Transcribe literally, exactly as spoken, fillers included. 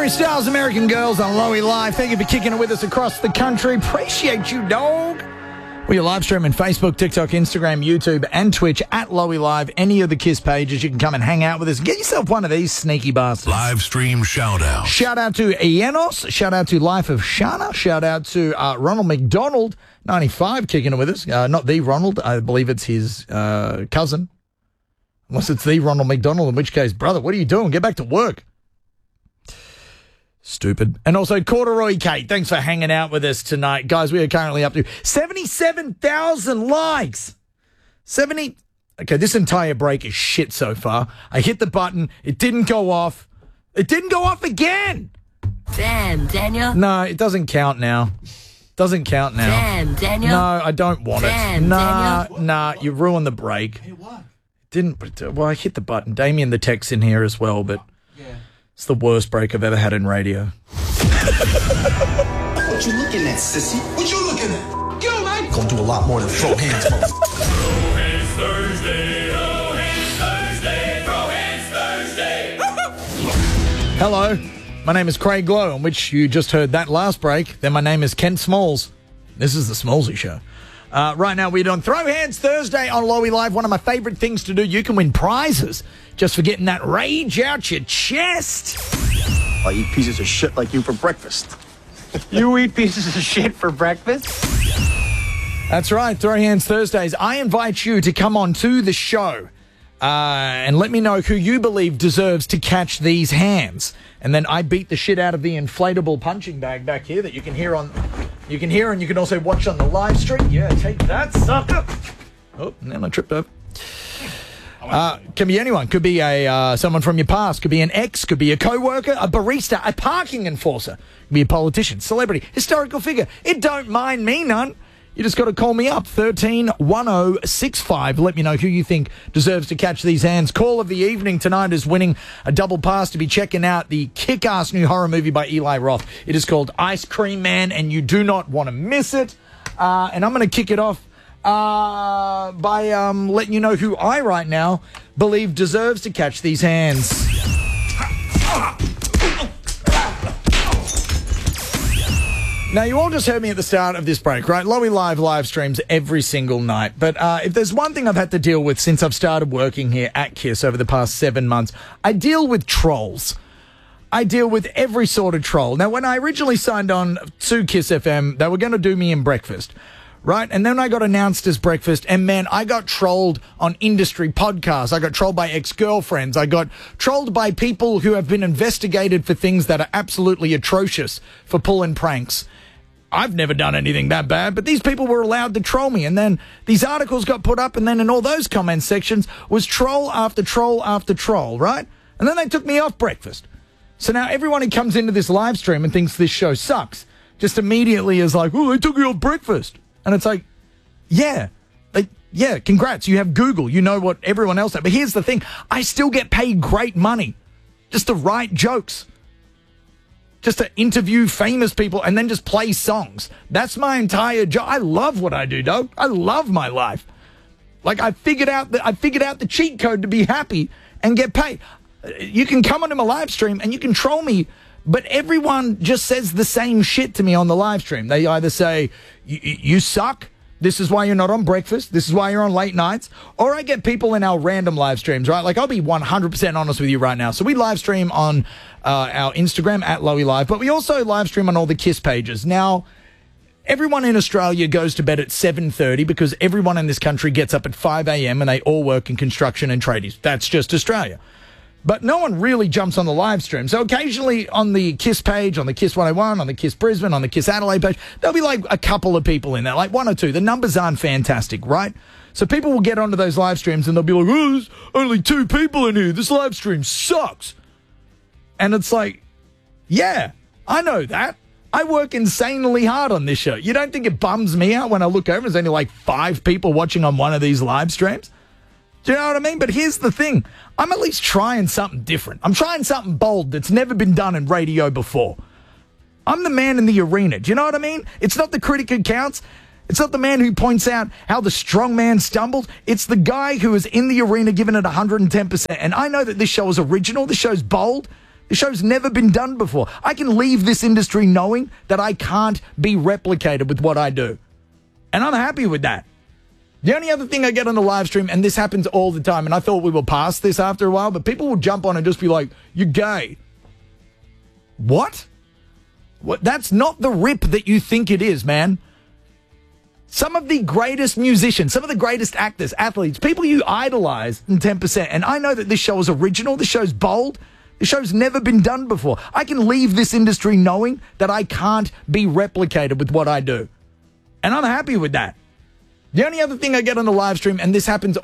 Harry Styles, American Girls on Lowy Live. Thank you for kicking it with us across the country. Appreciate you, dog. We're live streaming Facebook, TikTok, Instagram, YouTube, and Twitch at Lowy Live. Any of the KISS pages, you can come and hang out with us. Get yourself one of these sneaky bastards. Live stream shout out. Shout out to Ienos. Shout out to Life of Shana. Shout out to uh, Ronald McDonald, ninety-five, kicking it with us. Uh, not the Ronald. I believe it's his uh, cousin. Unless it's the Ronald McDonald, in which case, brother, what are you doing? Get back to work. Stupid. And also Corduroy Kate, thanks for hanging out with us tonight. Guys, we are currently up to seventy-seven thousand likes. seventy Okay, this entire break is shit so far. I hit the button. It didn't go off. It didn't go off again. Damn, Daniel. No, it doesn't count now. Doesn't count now. Damn, Daniel. No, I don't want Damn, it. Nah, Daniel. nah, you ruined the break. Hey, what? Didn't, well, I hit the button. Damien the tech's in here as well, but Yeah. it's the worst break I've ever had in radio. What you looking at, sissy? What you looking at? Yo, man! Gonna do a lot more than throw hands, motherfucker. Hands Thursday, oh, hands Thursday, throw hands Thursday. Hello, my name is Craig Lowe, on which you just heard that last break. Then my name is Kent Smalls. This is the Smallsy Show. Uh, right now, we're doing Throw Hands Thursday on Lowy Live. One of my favourite things to do. You can win prizes just for getting that rage out your chest. I eat pieces of shit like you for breakfast. You eat pieces of shit for breakfast? That's right, Throw Hands Thursdays. I invite you to come on to the show uh, and let me know who you believe deserves to catch these hands. And then I beat the shit out of the inflatable punching bag back here that you can hear on, you can hear and you can also watch on the live stream. Yeah, take that, sucker. Oh, and then I tripped over. Uh, can be anyone. Could be a uh, someone from your past. Could be an ex. Could be a co-worker, a barista, a parking enforcer. Could be a politician, celebrity, historical figure. It don't mind me none. You just got to call me up, thirteen one oh six five. Let me know who you think deserves to catch these hands. Call of the evening tonight is winning a double pass to be checking out the kick-ass new horror movie by Eli Roth. It is called Ice Cream Man, and you do not want to miss it. Uh, and I'm going to kick it off uh, by um, letting you know who I right now believe deserves to catch these hands. Now, you all just heard me at the start of this break, right? Lowy Live live streams every single night. But uh, if there's one thing I've had to deal with since I've started working here at KISS over the past seven months, I deal with trolls. I deal with every sort of troll. Now, when I originally signed on to KISS F M, they were going to do me in breakfast, right? And then I got announced as breakfast, and man, I got trolled on industry podcasts. I got trolled by ex-girlfriends. I got trolled by people who have been investigated for things that are absolutely atrocious for pulling pranks. I've never done anything that bad, but these people were allowed to troll me. And then these articles got put up, and then in all those comment sections was troll after troll after troll, right? And then they took me off breakfast. So now everyone who comes into this live stream and thinks this show sucks just immediately is like, oh, they took you off breakfast. And it's like, yeah, like, yeah, congrats. You have Google. You know what everyone else has. But here's the thing. I still get paid great money just to write jokes. Just to interview famous people and then just play songs. That's my entire job. I love what I do, dog. I love my life. Like I figured out that I figured out the cheat code to be happy and get paid. You can come onto my live stream and you can troll me, but everyone just says the same shit to me on the live stream. They either say, you suck. This is why you're not on breakfast. This is why you're on late nights. Or I get people in our random live streams, right? Like, I'll be one hundred percent honest with you right now. So we live stream on uh, our Instagram at Lowy Live, but we also live stream on all the KISS pages. Now, everyone in Australia goes to bed at seven thirty because everyone in this country gets up at five a.m. and they all work in construction and tradies. That's just Australia. But no one really jumps on the live stream. So occasionally on the KISS page, on the KISS one oh one, on the KISS Brisbane, on the KISS Adelaide page, there'll be like a couple of people in there, like one or two. The numbers aren't fantastic, right? So people will get onto those live streams and they'll be like, oh, there's only two people in here. This live stream sucks. And it's like, yeah, I know that. I work insanely hard on this show. You don't think it bums me out when I look over and there's only like five people watching on one of these live streams? Do you know what I mean? But here's the thing. I'm at least trying something different. I'm trying something bold that's never been done in radio before. I'm the man in the arena. Do you know what I mean? It's not the critic who counts. It's not the man who points out how the strong man stumbled. It's the guy who is in the arena giving it one hundred ten percent. And I know that this show is original. This show's bold. The show's never been done before. I can leave this industry knowing that I can't be replicated with what I do. And I'm happy with that. The only other thing I get on the live stream, and this happens all the time, and I thought we were past this after a while, but people will jump on and just be like, you're gay. What? What? That's not the rip that you think it is, man. Some of the greatest musicians, some of the greatest actors, athletes, people you idolize in ten percent. And I know that this show is original. This show's bold. This show's never been done before. I can leave this industry knowing that I can't be replicated with what I do. And I'm happy with that. The only other thing I get on the live stream, and this happens